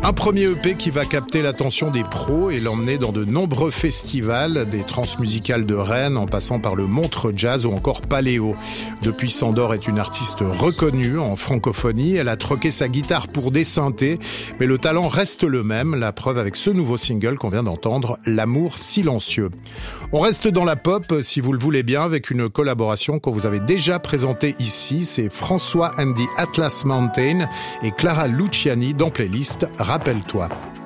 Un premier EP qui va capter l'attention des pros et l'emmener dans de nombreux festivals, des transmusicales de Rennes en passant par le Montreux Jazz ou encore Paléo. Depuis, Sandor est une artiste reconnue en francophonie. Elle a troqué sa guitare pour des synthés, mais le talent reste le même. La preuve avec ce nouveau single qu'on vient d'entendre, L'amour silencieux. On reste dans la pop, si vous le voulez bien, avec une collaboration qu'on vous avait déjà présentée ici. C'est François and the Atlas Mountain et Clara Luciani dans Playlist Rappelle-toi.